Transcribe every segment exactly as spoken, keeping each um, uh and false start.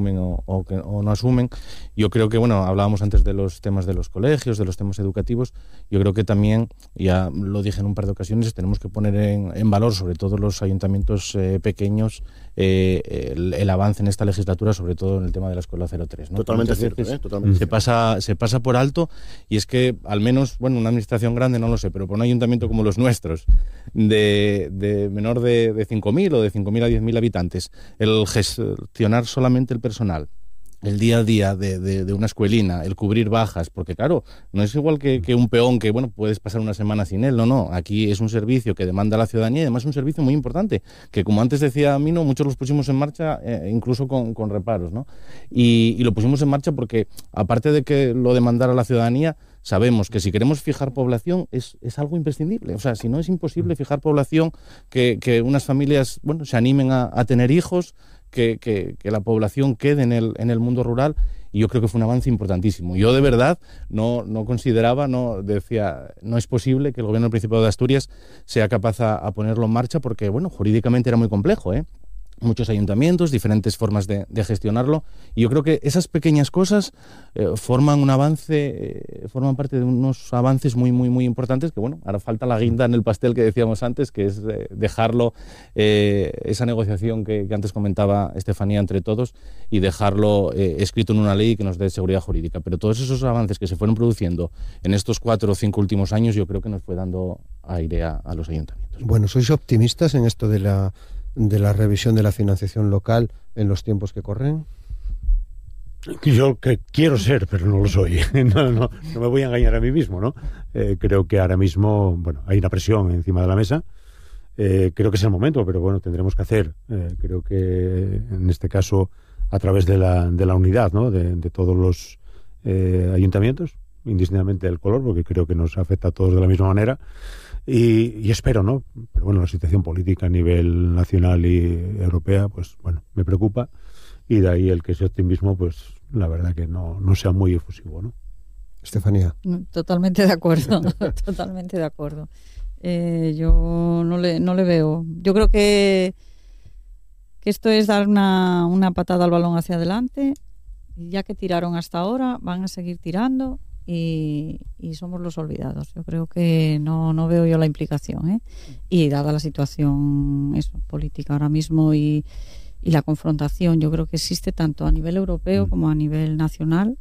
asumen o, o, que, o no asumen. Yo creo que, bueno, hablábamos antes de los temas de los colegios, de los temas educativos. Yo creo que también, ya lo dije en un par de ocasiones, tenemos que poner en, en valor, sobre todo los ayuntamientos eh, pequeños, eh, el, el avance en esta legislatura, sobre todo en el tema de la escuela cero tres, ¿no? Totalmente cierto, ¿eh? Totalmente se pasa se pasa por alto, y es que al menos, bueno, una administración grande no lo sé, pero por un ayuntamiento como los nuestros, de, de menor de, de cinco mil o de cinco mil a diez mil habitantes, el gestionar solamente el personal, el día a día de, de, de una escuelina, el cubrir bajas, porque claro, no es igual que, que un peón que, bueno, puedes pasar una semana sin él, no, no, aquí es un servicio que demanda la ciudadanía, y además es un servicio muy importante, que como antes decía Mino, muchos los pusimos en marcha, eh, incluso con, con reparos, ¿no? Y, y lo pusimos en marcha porque, aparte de que lo demandara la ciudadanía, sabemos que si queremos fijar población es, es algo imprescindible. O sea, si no, es imposible fijar población, que, que unas familias, bueno, se animen a, a tener hijos, que, que, que la población quede en el, en el mundo rural, y yo creo que fue un avance importantísimo. Yo de verdad no, no consideraba, no decía, no es posible que el gobierno del Principado de Asturias sea capaz a, a ponerlo en marcha, porque, bueno, jurídicamente era muy complejo, ¿eh? Muchos ayuntamientos, diferentes formas de, de gestionarlo, y yo creo que esas pequeñas cosas eh, forman un avance, eh, forman parte de unos avances muy, muy, muy importantes, que bueno, ahora falta la guinda en el pastel que decíamos antes, que es eh, dejarlo, eh, esa negociación que, que antes comentaba Estefanía entre todos, y dejarlo eh, escrito en una ley que nos dé seguridad jurídica. Pero todos esos avances que se fueron produciendo en estos cuatro o cinco últimos años, yo creo que nos fue dando aire a, a los ayuntamientos. Bueno, ¿sois optimistas en esto de la de la revisión de la financiación local en los tiempos que corren? Yo que quiero ser, pero no lo soy. No, no, no me voy a engañar a mí mismo, ¿no? Eh, creo que ahora mismo, bueno, hay una presión encima de la mesa. Eh, creo que es el momento, pero bueno, tendremos que hacer. Eh, creo que en este caso, a través de la, de la unidad, ¿no? De, de todos los eh, ayuntamientos, indistintamente del color, porque creo que nos afecta a todos de la misma manera. Y, y espero, ¿no? Pero bueno, la situación política a nivel nacional y europea, pues bueno, me preocupa, y de ahí el que ese optimismo, pues la verdad que no, no sea muy efusivo, ¿no? Estefanía. Totalmente de acuerdo, totalmente de acuerdo. Eh, yo no le, no le veo. Yo creo que, que esto es dar una, una patada al balón hacia adelante, y ya que tiraron hasta ahora, van a seguir tirando. Y, y somos los olvidados. Yo creo que no, no veo yo la implicación, ¿eh? Y dada la situación eso, política ahora mismo y, y la confrontación, yo creo que existe tanto a nivel europeo como a nivel nacional,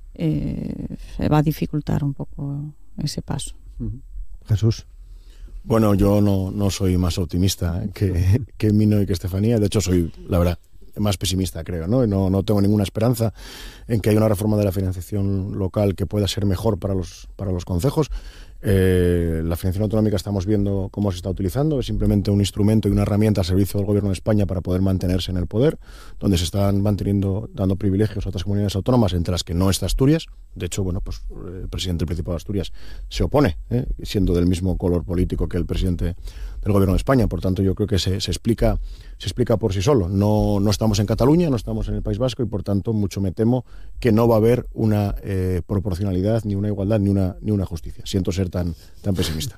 eh, se va a dificultar un poco ese paso. Jesús. Bueno, yo no, no soy más optimista que, que Mino y que Estefanía. De hecho, soy, la verdad, más pesimista, creo, ¿no? No, no tengo ninguna esperanza en que haya una reforma de la financiación local que pueda ser mejor para los, para los concejos. Eh, la financiación autonómica estamos viendo cómo se está utilizando, es simplemente un instrumento y una herramienta al servicio del gobierno de España para poder mantenerse en el poder, donde se están manteniendo, dando privilegios a otras comunidades autónomas, entre las que no está Asturias. De hecho, bueno, pues el presidente del Principado de Asturias se opone, ¿eh? siendo del mismo color político que el presidente del gobierno de España. Por tanto, yo creo que se, se explica se explica por sí solo. No, no estamos en Cataluña, no estamos en el País Vasco, y por tanto mucho me temo que no va a haber una eh, proporcionalidad, ni una igualdad, ni una ni una justicia. Siento ser tan, tan pesimista.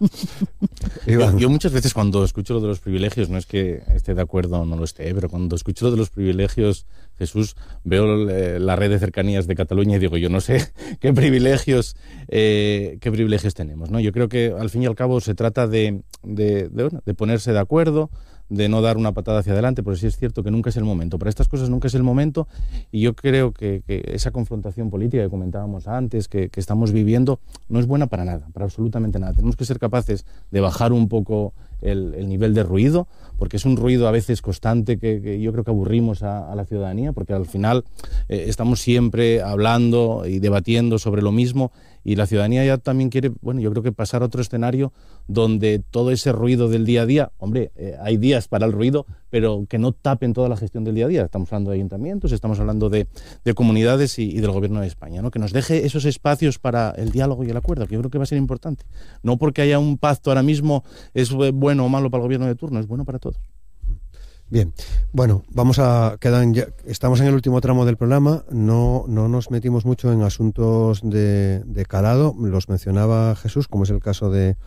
yo, yo muchas veces cuando escucho lo de los privilegios, no es que esté de acuerdo o no lo esté, pero cuando escucho lo de los privilegios, Jesús, veo eh, la red de cercanías de Cataluña y digo, yo no sé qué privilegios eh, qué privilegios tenemos, ¿no? Yo creo que al fin y al cabo se trata de, de, de, bueno, de ponerse de acuerdo, de no dar una patada hacia adelante, porque sí es cierto que nunca es el momento. Para estas cosas nunca es el momento, y yo creo que, que esa confrontación política que comentábamos antes, que, que estamos viviendo, no es buena para nada, para absolutamente nada. Tenemos que ser capaces de bajar un poco el, el nivel de ruido, porque es un ruido a veces constante que, que yo creo que aburrimos a, a la ciudadanía, porque al final eh, estamos siempre hablando y debatiendo sobre lo mismo, y la ciudadanía ya también quiere, bueno, yo creo que pasar a otro escenario donde todo ese ruido del día a día, hombre, eh, hay días para el ruido, pero que no tapen toda la gestión del día a día. Estamos hablando de ayuntamientos, estamos hablando de, de comunidades y, y del gobierno de España, ¿no? Que nos deje esos espacios para el diálogo y el acuerdo, que yo creo que va a ser importante. No porque haya un pacto ahora mismo es bueno o malo para el gobierno de turno, es bueno para todos. Bien, bueno, vamos a quedan ya, estamos en el último tramo del programa, no, no nos metimos mucho en asuntos de, de calado, los mencionaba Jesús, como es el caso de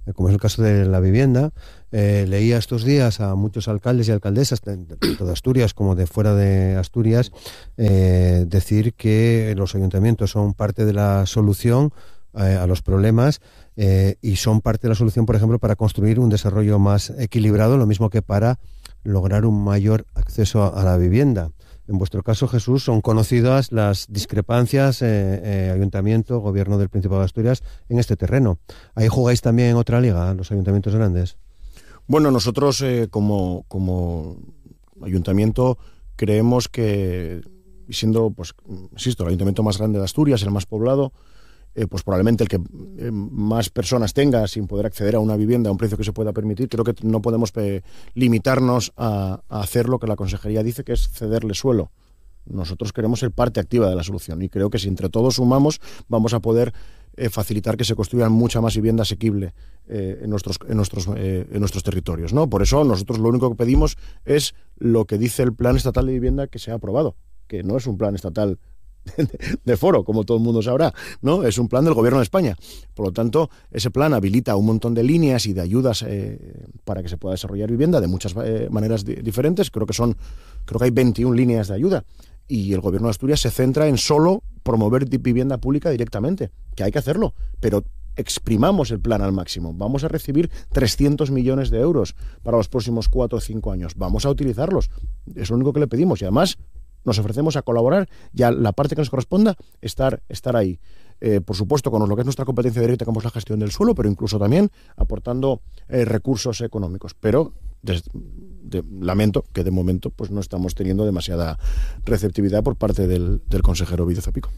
eh, como es el caso de la vivienda. Eh, leía estos días a muchos alcaldes y alcaldesas, tanto de Asturias como de fuera de Asturias, eh, decir que los ayuntamientos son parte de la solución eh, a los problemas eh, y son parte de la solución, por ejemplo, para construir un desarrollo más equilibrado, lo mismo que para lograr un mayor acceso a, a la vivienda. En vuestro caso, Jesús, son conocidas las discrepancias eh, eh, Ayuntamiento, Gobierno del Principado de Asturias en este terreno. ¿Ahí jugáis también en otra liga, los ayuntamientos grandes? Bueno, nosotros eh, como, como ayuntamiento creemos que, siendo, pues, insisto, el ayuntamiento más grande de Asturias, el más poblado, eh, pues probablemente el que eh, más personas tenga sin poder acceder a una vivienda a un precio que se pueda permitir, creo que no podemos eh, limitarnos a, a hacer lo que la Consejería dice, que es cederle suelo. Nosotros queremos ser parte activa de la solución y creo que si entre todos sumamos vamos a poder eh, facilitar que se construyan mucha más vivienda asequible eh, en nuestros en nuestros eh, en nuestros territorios, ¿no? Por eso nosotros lo único que pedimos es lo que dice el Plan Estatal de Vivienda que se ha aprobado, que no es un plan estatal de foro, como todo el mundo sabrá, ¿no? Es un plan del Gobierno de España. Por lo tanto, ese plan habilita un montón de líneas y de ayudas eh, para que se pueda desarrollar vivienda de muchas eh, maneras di- diferentes. Creo que son, creo que hay veintiuna líneas de ayuda. Y el Gobierno de Asturias se centra en solo promover di- vivienda pública directamente, que hay que hacerlo, pero exprimamos el plan al máximo. Vamos a recibir trescientos millones de euros para los próximos cuatro o cinco años. Vamos a utilizarlos. Es lo único que le pedimos y además nos ofrecemos a colaborar y a la parte que nos corresponda estar, estar ahí. Eh, por supuesto, con lo que es nuestra competencia directa, como es la gestión del suelo, pero incluso también aportando eh, recursos económicos. Pero des, de, lamento que de momento pues no estamos teniendo demasiada receptividad por parte del, del consejero Ovidio Zapico.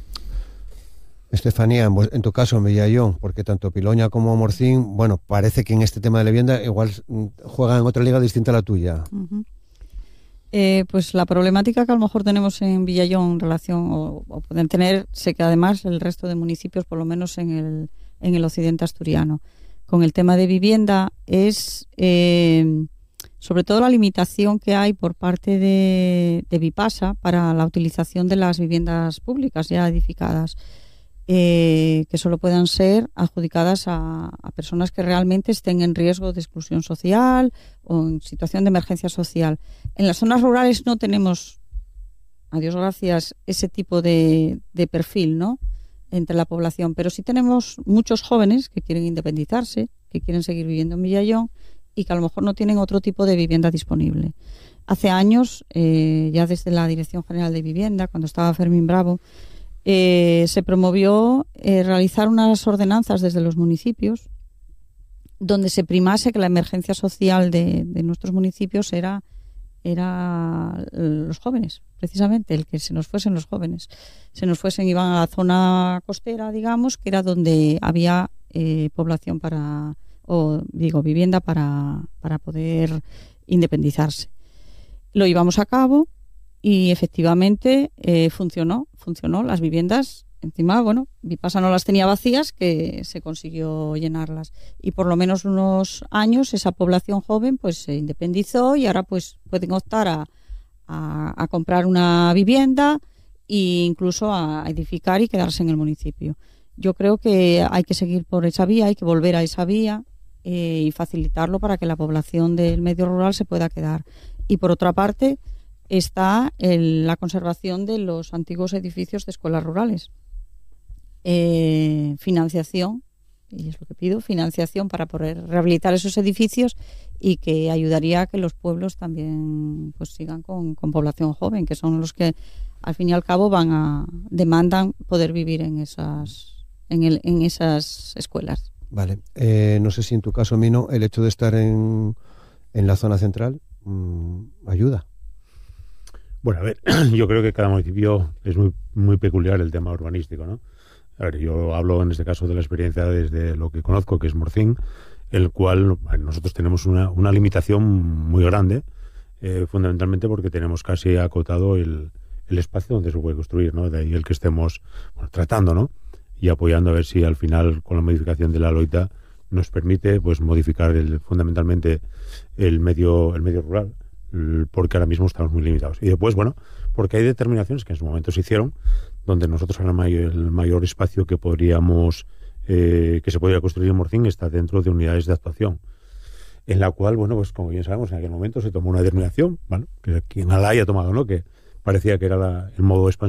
Estefanía, en tu caso en Villayón, porque tanto Piloña como Morcín, bueno, parece que en este tema de la vivienda igual juegan en otra liga distinta a la tuya. Uh-huh. Eh, pues la problemática que a lo mejor tenemos en Villayón en relación, o, o pueden tener, sé que además el resto de municipios, por lo menos en el, en el occidente asturiano, con el tema de vivienda, es eh, sobre todo la limitación que hay por parte de, de Vipasa para la utilización de las viviendas públicas ya edificadas. Eh, que solo puedan ser adjudicadas a, a personas que realmente estén en riesgo de exclusión social o en situación de emergencia social. En las zonas rurales no tenemos, a Dios gracias, ese tipo de, de perfil, ¿no?, entre la población, pero sí tenemos muchos jóvenes que quieren independizarse, que quieren seguir viviendo en Villayón y que a lo mejor no tienen otro tipo de vivienda disponible. Hace años, eh, ya desde la Dirección General de Vivienda, cuando estaba Fermín Bravo, Eh, se promovió eh, realizar unas ordenanzas desde los municipios donde se primase que la emergencia social de, de nuestros municipios era, era los jóvenes, precisamente, el que se nos fuesen los jóvenes. Se nos fuesen, iban a la zona costera, digamos, que era donde había eh, población para, o digo, vivienda para, para poder independizarse. Lo llevamos a cabo. Y efectivamente eh, funcionó, funcionó. Las viviendas, encima, bueno, Vipasa no las tenía vacías, que se consiguió llenarlas. Y por lo menos unos años esa población joven pues se independizó y ahora pues pueden optar a, a, a comprar una vivienda e incluso a edificar y quedarse en el municipio. Yo creo que hay que seguir por esa vía, hay que volver a esa vía eh, y facilitarlo para que la población del medio rural se pueda quedar. Y por otra parte está el, la conservación de los antiguos edificios de escuelas rurales. Eh, financiación, y es lo que pido, financiación para poder rehabilitar esos edificios y que ayudaría a que los pueblos también pues sigan con, con población joven, que son los que al fin y al cabo van a demandan poder vivir en esas en, el, en esas escuelas. Vale, eh, no sé si en tu caso, Mino, el hecho de estar en, en la zona central mmm, ayuda. Bueno, a ver, yo creo que cada municipio es muy muy peculiar el tema urbanístico, ¿no? A ver, yo hablo en este caso de la experiencia desde lo que conozco, que es Morcín, el cual bueno, nosotros tenemos una, una limitación muy grande, eh, fundamentalmente porque tenemos casi acotado el, el espacio donde se puede construir, ¿no? De ahí el que estemos bueno, tratando, ¿no? Y apoyando a ver si al final, con la modificación de la LOITA, nos permite pues modificar el, fundamentalmente el medio, el medio rural, porque ahora mismo estamos muy limitados. Y después, bueno, porque hay determinaciones que en su momento se hicieron, donde nosotros ahora hay el mayor espacio que podríamos eh, que se podía construir en Morcín está dentro de unidades de actuación, en la cual, bueno, pues como bien sabemos, en aquel momento se tomó una determinación, bueno, que quien la haya tomado, ¿no? Que parecía que era la, el modo expansivo